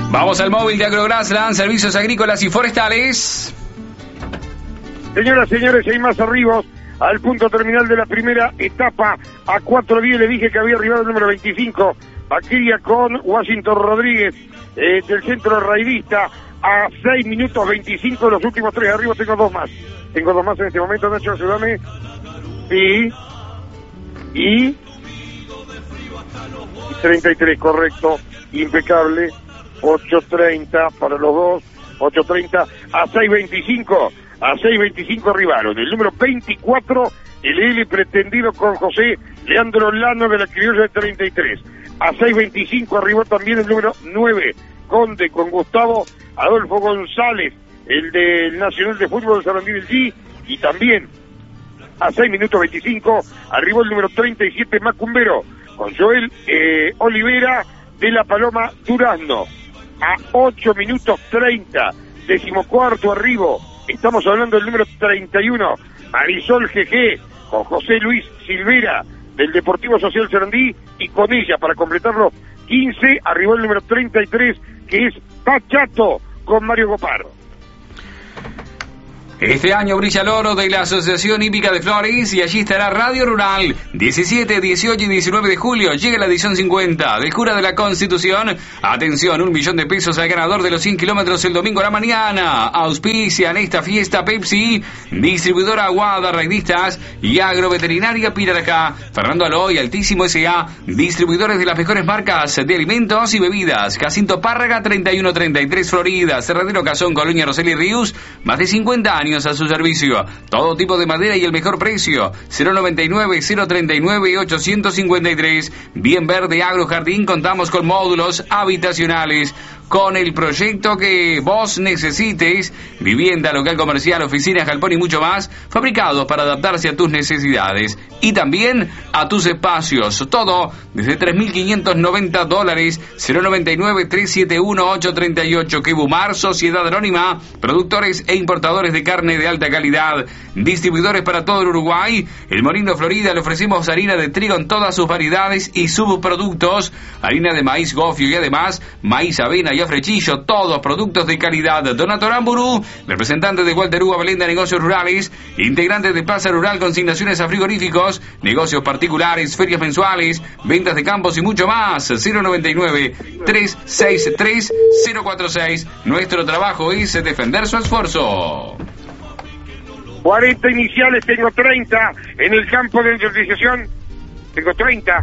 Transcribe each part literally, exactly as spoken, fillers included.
Vamos al móvil de Agrograsland, servicios agrícolas y forestales. Señoras, señores, hay más arribos al punto terminal de la primera etapa. A cuatro diez le dije que había arribado el número veinticinco, Vaqueria con Washington Rodríguez, eh, del centro raidista. A seis minutos veinticinco, los últimos tres arribos, tengo dos más. Tengo dos más en este momento, Nacho, ayúdame. Sí. Y... treinta y tres, correcto, impecable. Ocho treinta para los dos, ocho treinta a seis veinticinco, a seis veinticinco arribaron el número veinticuatro, el L pretendido con José Leandro Lano de la criolla de treinta y tres, a seis veinticinco arribó también el número nueve, Conde con Gustavo Adolfo González, el del Nacional de Fútbol de Sarandí del G, y también a seis minutos veinticinco arribó el número treinta y siete, Macumbero, con Joel eh, Olivera de la Paloma Durazno. A ocho minutos treinta, decimocuarto arribo, estamos hablando del número treinta y uno, Marisol G G, con José Luis Silvera, del Deportivo Social Sarandí, y con ella, para completarlo, quince, arribó el número treinta y tres, que es Pachato, con Mario Gopardo. Este año brilla el oro de la Asociación Hípica de Flores y allí estará Radio Rural. diecisiete, dieciocho y diecinueve de julio llega la edición cincuenta de Jura de la Constitución. Atención, un millón de pesos al ganador de los cien kilómetros el domingo a la mañana. Auspician esta fiesta Pepsi, distribuidora Aguada, Raidistas y Agroveterinaria Piraracá. Fernando Aloy, Altísimo S A, distribuidores de las mejores marcas de alimentos y bebidas. Jacinto Párraga, treinta y uno treinta y tres Florida. Cerradero Cazón, Colonia Roseli Ríos, más de cincuenta años a su servicio. Todo tipo de madera y el mejor precio. Cero noventa y nueve, cero treinta y nueve, ochocientos cincuenta y tres. Bien Verde Agro Jardín, contamos con módulos habitacionales. Con el proyecto que vos necesites, vivienda, local comercial, oficinas, galpón y mucho más, fabricados para adaptarse a tus necesidades y también a tus espacios. Todo desde tres mil quinientos noventa dólares. Cero noventa y nueve, trescientos setenta y uno, ochocientos treinta y ocho. Quebumar, Sociedad Anónima, productores e importadores de carne de alta calidad, distribuidores para todo el Uruguay. El Molino Florida, le ofrecemos harina de trigo en todas sus variedades y subproductos, harina de maíz gofio y además maíz, avena y frechillo, todos productos de calidad. Donato Aramburu, representante de Walter Hugo Belenda Negocios Rurales, integrante de Plaza Rural, consignaciones a frigoríficos, negocios particulares, ferias mensuales, ventas de campos y mucho más. Cero noventa y nueve, trescientos sesenta y tres, cero cuarenta y seis. Nuestro trabajo es defender su esfuerzo. cuarenta iniciales, tengo treinta en el campo de neutralización, tengo treinta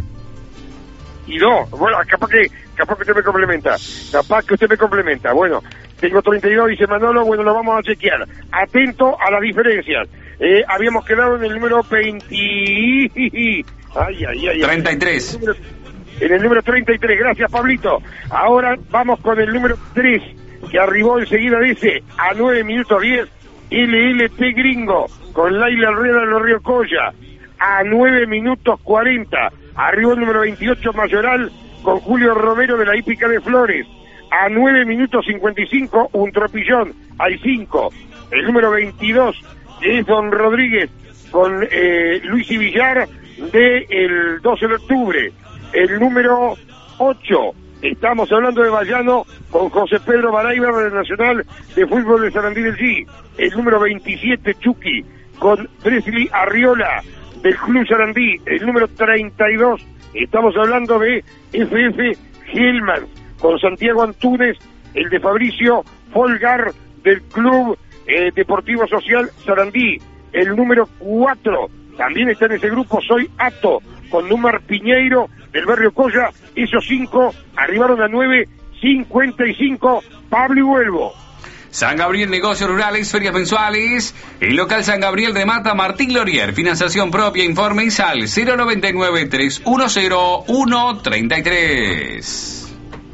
y dos, bueno, capaz que capaz que usted me complementa, capaz que usted me complementa, bueno, tengo treinta y dos, dice Manolo, bueno, lo vamos a chequear, atento a las diferencias, eh, habíamos quedado en el número veinte, ay, ay, ay, ay, treinta y tres, en el, número, en el número treinta y tres, gracias Pablito, ahora vamos con el número tres, que arribó enseguida de ese, a nueve minutos diez, L L T Gringo, con Laila Rueda de los Ríos Colla, a nueve minutos cuarenta, arribó el número veintiocho Mayoral, con Julio Romero de la Hípica de Flores, a nueve minutos cincuenta y cinco, un tropillón, hay cinco, el número veintidós, es Don Rodríguez, con eh, Luis y Villar, de el doce de octubre, el número ocho, estamos hablando de Bayano, con José Pedro Barayber del Nacional de Fútbol de Sarandí del G, el número veintisiete, Chucky, con Presley Arriola, del Club Sarandí, el número treinta y dos, estamos hablando de F F Hillman, con Santiago Antúnez, el de Fabricio Folgar, del Club eh, Deportivo Social Sarandí, el número cuatro, también está en ese grupo Soy Ato, con Númar Piñeiro, del barrio Colla, esos cinco arribaron a nueve cincuenta y cinco, Pablo y vuelvo. San Gabriel Negocios Rurales, ferias mensuales. El local San Gabriel de Mata, Martín Glorier. Financiación propia, informes al cero noventa y nueve, trescientos diez, uno treinta y tres.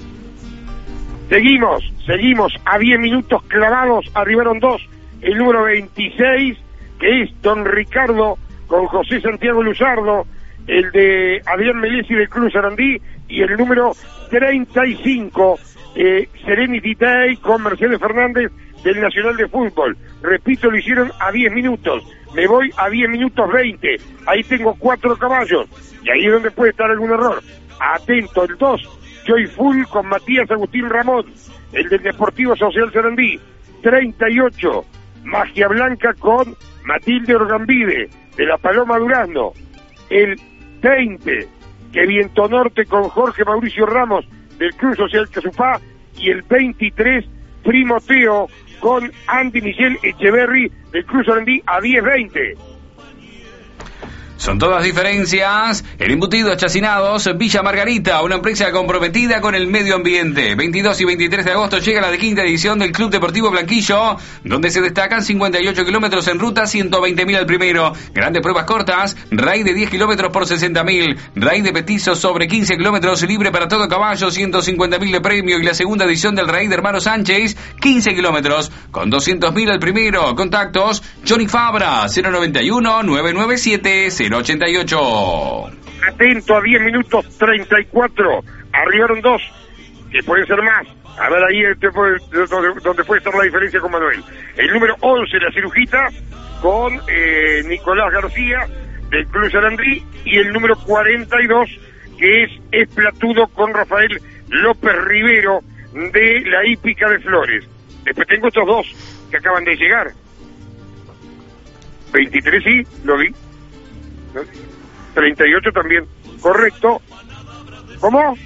Seguimos, seguimos. A diez minutos clavados, arribaron dos. El número veintiséis, que es Don Ricardo, con José Santiago Luzardo. El de Adrián Melesi del Club Sarandí. Y el número treinta y cinco, Eh, Serenity Day, con Mercedes Fernández del Nacional de Fútbol. Repito, lo hicieron a diez minutos. Me voy a diez minutos veinte. Ahí tengo cuatro caballos. Y ahí es donde puede estar algún error. Atento, el dos, Joyful con Matías Agustín Ramón, el del Deportivo Social Sarandí. treinta y ocho, Magia Blanca con Matilde Orgambide, de la Paloma Durazno. El veinte, Que Viento Norte con Jorge Mauricio Ramos, del Club Social Casupá. Y el veintitrés, Primo Teo con Andy Michel Echeverry, del Club Sarandí, a diez veinte. Son todas diferencias. El embutido Chacinados Villa Margarita, una empresa comprometida con el medio ambiente. veintidós y veintitrés de agosto llega la quinta edición del Club Deportivo Blanquillo, donde se destacan cincuenta y ocho kilómetros en ruta, ciento veinte mil al primero. Grandes pruebas cortas, raíz de diez kilómetros por sesenta mil. Raíz de petizo sobre quince kilómetros, libre para todo caballo, ciento cincuenta mil de premio. Y la segunda edición del raíz de Hermano Sánchez, quince kilómetros, con doscientos mil al primero. Contactos, Johnny Fabra, cero noventa y uno, nueve nueve siete, cero ochenta y ocho. Atento, a diez minutos treinta y cuatro. Arribaron dos, que pueden ser más. A ver ahí este fue, donde, donde puede estar la diferencia con Manuel. El número once, La Cirujita, con eh, Nicolás García, del Club Sarandí. Y el número cuarenta y dos, que es Esplatudo, con Rafael López Rivero, de la Hípica de Flores. Después tengo estos dos que acaban de llegar. veintitrés, sí, lo vi. treinta y ocho también, correcto. ¿Cómo?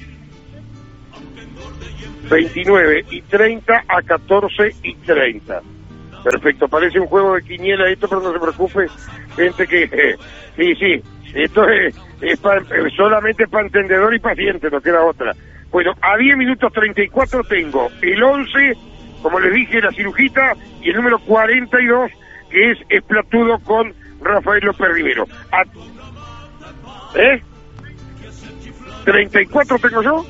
veintinueve y treinta a catorce y treinta. Perfecto, parece un juego de quiniela esto, pero no se preocupe, gente que... Eh, sí, sí, esto es, es pa, eh, solamente para entendedor y paciente, no queda otra. Bueno, a diez minutos treinta y cuatro tengo el once, como les dije, La Cirujita, y el número cuarenta y dos, que es Esplatudo, con Rafael López Rivero. A... ¿Eh? ¿treinta y cuatro tengo yo?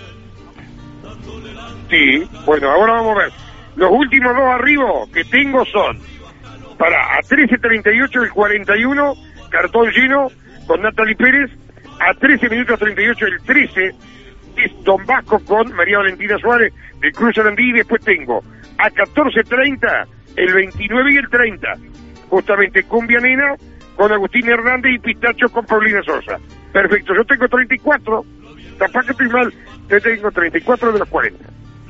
Sí, bueno, ahora vamos a ver. Los últimos dos arriba que tengo son, para a trece treinta y ocho el cuarenta y uno, cartón lleno, con Natalie Pérez. A trece minutos treinta y ocho el trece, es Don Vasco con María Valentina Suárez, del Cruz Sarandí. Y después tengo a catorce treinta el veintinueve y el treinta, justamente Cumbia Nena con Agustín Hernández, y Pistacho con Paulina Sosa. Perfecto, yo tengo treinta y cuatro, capaz que estoy mal, yo tengo treinta y cuatro de los cuarenta.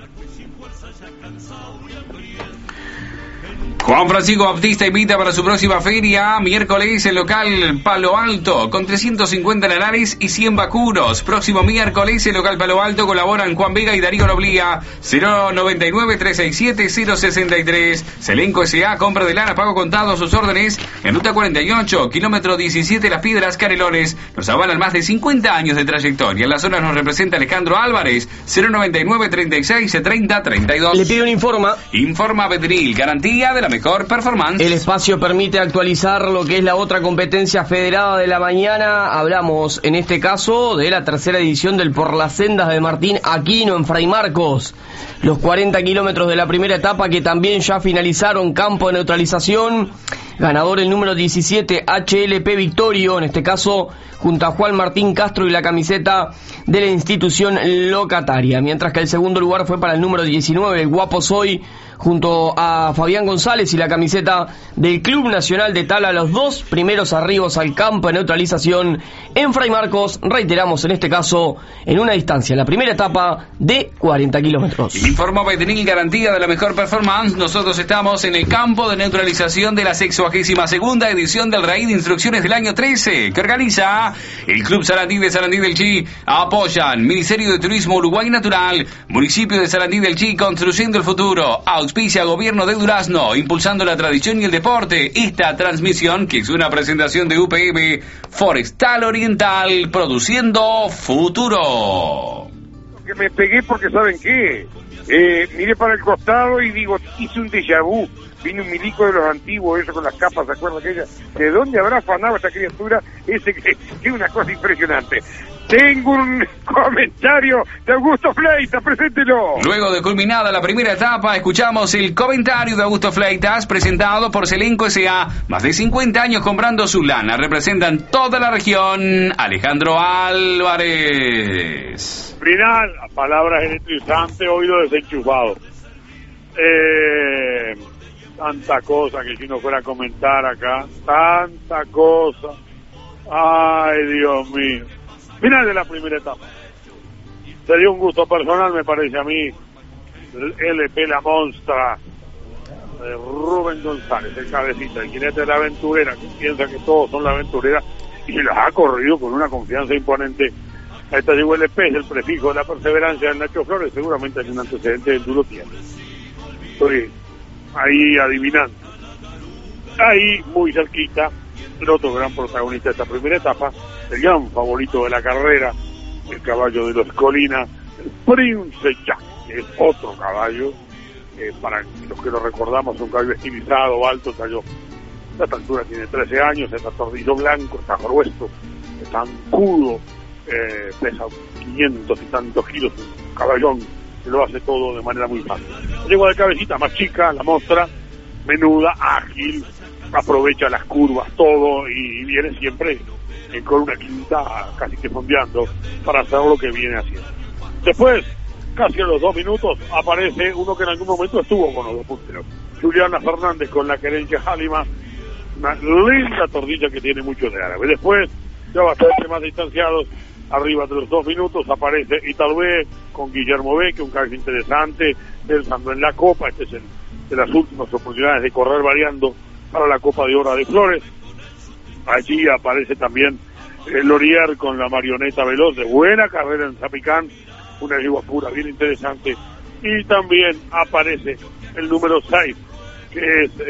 Juan Francisco Baptista invita para su próxima feria, miércoles, el local Palo Alto, con trescientos cincuenta lanares y cien vacunos. Próximo miércoles, el local Palo Alto, colaboran Juan Vega y Darío Loblía. Cero noventa y nueve, trescientos sesenta y siete, cero sesenta y tres. Selenco S A, compra de lana, pago contado a sus órdenes. En ruta cuarenta y ocho, kilómetro diecisiete, Las Piedras, Canelones. Nos avalan más de cincuenta años de trayectoria. En la zona nos representa Alejandro Álvarez. Cero noventa y nueve, treinta y seis, treinta, treinta y dos. Le pido un informa. Informa Betril, garantía de la mejor performance. El espacio permite actualizar lo que es la otra competencia federada de la mañana. Hablamos en este caso de la tercera edición del Por las Sendas de Martín Aquino en Fray Marcos. Los cuarenta kilómetros de la primera etapa, que también ya finalizaron, campo de neutralización. Ganador el número diecisiete, H L P Victorio, en este caso junto a Juan Martín Castro y la camiseta de la institución locataria. Mientras que el segundo lugar fue para el número diecinueve, el Guapo Soy, junto a Fabián González y la camiseta del Club Nacional de Tala. Los dos primeros arribos al campo de neutralización en Fray Marcos, reiteramos en este caso, en una distancia, la primera etapa de cuarenta kilómetros. Informó Betenil, garantía de la mejor performance. Nosotros estamos en el campo de neutralización de la sexuagésima segunda edición del Raíz de Instrucciones del año trece, que organiza el Club Sarandí de Sarandí del Chi. Apoyan Ministerio de Turismo Uruguay Natural, Municipio de Sarandí del Chi, construyendo el futuro. Auspicia Gobierno de Durazno, impulsando la tradición y el deporte. Esta transmisión, que es una presentación de U P M Forestal Oriental, produciendo futuro. Que me pegué porque, ¿saben qué? Eh, miré para el costado y digo, hice un déjà vu. Vino un milico de los antiguos, eso con las capas, ¿se acuerdan aquella? ¿De dónde habrá afanado esta criatura? Ese que es una cosa impresionante. Tengo un comentario de Augusto Fleitas, preséntelo. Luego de culminada la primera etapa, escuchamos el comentario de Augusto Fleitas, presentado por Selenco S A. Más de cincuenta años comprando su lana, representan toda la región. Alejandro Álvarez. Final, palabras electrizantes, oído desenchufado. Eh... Tanta cosa que si uno fuera a comentar acá, tanta cosa. Ay, Dios mío. Final de la primera etapa. sería un gusto personal, me parece a mí, el L P La Monstra, de Rubén González, el cabecita, el jinete de la aventurera, que piensa que todos son la aventurera, y las ha corrido con una confianza imponente. A esta llegó el L P, es el prefijo de la perseverancia del Nacho Flores, seguramente hay un antecedente del duro tiempo. Estoy ahí adivinando. Ahí, muy cerquita, el otro gran protagonista de esta primera etapa, el gran favorito de la carrera, el caballo de los Colinas, el Prince Jack, que es otro caballo, eh, para los que lo recordamos, un caballo estilizado, alto, caballo, a esta altura tiene trece años, está tordillo blanco, está grueso, está ancudo, eh, pesa quinientos y tantos kilos, un caballón que lo hace todo de manera muy fácil. Llegó de cabecita más chica, la Monstra, menuda, ágil, aprovecha las curvas, todo, y viene siempre eh, con una quinta casi que fondeando para hacer lo que viene haciendo. Después, casi a los dos minutos, aparece uno que en algún momento estuvo con los dos punteros, Juliana Fernández con la querencia Jálima, una linda tordilla que tiene mucho de árabe. Después, ya bastante más distanciados, arriba de los dos minutos, aparece Italvé con Guillermo Beque, un caballo interesante, pensando en la Copa. Este es el de las últimas oportunidades de correr variando para la Copa de Oro de Flores. Allí aparece también el Lorier con la Marioneta Veloz, de buena carrera en Zapicán, una yegua pura bien interesante. Y también aparece el número seis, que es